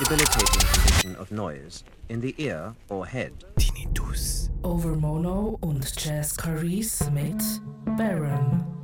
debilitating condition of noise in the ear or head. Tinnitus. Over Mono und Jazz Caris mit Baron.